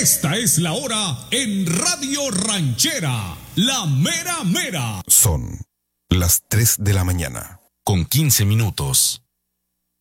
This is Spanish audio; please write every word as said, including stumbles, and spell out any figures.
Esta es la hora en Radio Ranchera, la mera mera. Son las tres de la mañana. Con quince minutos.